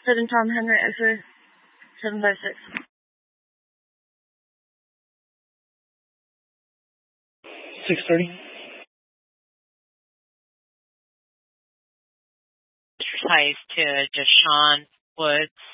7 Tom Henry X-ray 756. 6:30. Ties to Deshaun Woods.